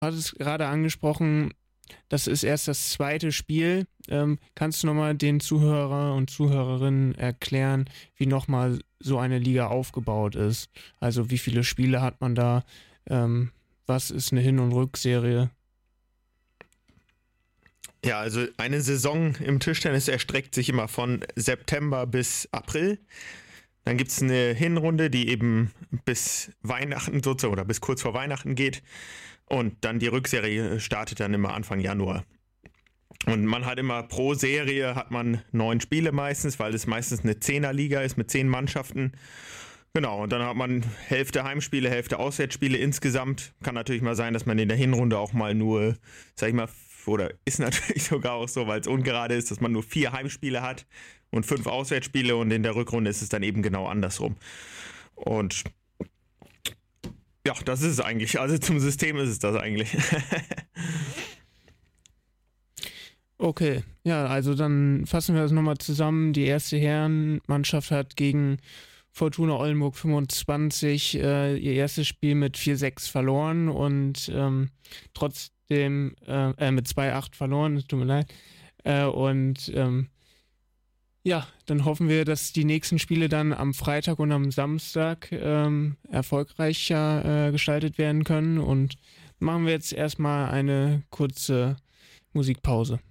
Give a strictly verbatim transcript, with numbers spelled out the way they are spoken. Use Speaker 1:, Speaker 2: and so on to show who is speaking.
Speaker 1: Du hattest gerade angesprochen, das ist erst das zweite Spiel. Ähm, kannst du nochmal den Zuhörer und Zuhörerinnen erklären, wie nochmal so eine Liga aufgebaut ist? Also wie viele Spiele hat man da? Ähm, was ist eine Hin- und Rückserie?
Speaker 2: Ja, also eine Saison im Tischtennis erstreckt sich immer von September bis April. Dann gibt es eine Hinrunde, die eben bis Weihnachten sozusagen oder bis kurz vor Weihnachten geht. Und dann die Rückserie startet dann immer Anfang Januar. Und man hat immer pro Serie hat man neun Spiele meistens, weil es meistens eine Zehnerliga ist mit zehn Mannschaften. Genau, und dann hat man Hälfte Heimspiele, Hälfte Auswärtsspiele insgesamt. Kann natürlich mal sein, dass man in der Hinrunde auch mal nur, sag ich mal, oder ist natürlich sogar auch so, weil es ungerade ist, dass man nur vier Heimspiele hat und fünf Auswärtsspiele und in der Rückrunde ist es dann eben genau andersrum. Und ja, das ist es eigentlich. Also zum System ist es das eigentlich.
Speaker 1: Okay, ja, also dann fassen wir das nochmal zusammen. Die erste Herrenmannschaft hat gegen Fortuna Oldenburg fünfundzwanzig äh, ihr erstes Spiel mit vier sechs verloren und ähm, trotzdem äh, äh, mit zwei acht verloren, tut mir leid. Äh, und ähm, ja, dann hoffen wir, dass die nächsten Spiele dann am Freitag und am Samstag ähm, erfolgreicher äh, gestaltet werden können. Und machen wir jetzt erstmal eine kurze Musikpause.